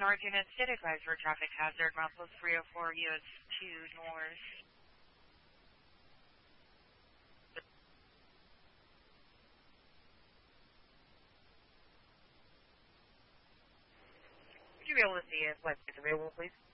North Unit State advised for traffic hazard, Mount 304 US 2 North. Would you be able to see if website is available, please?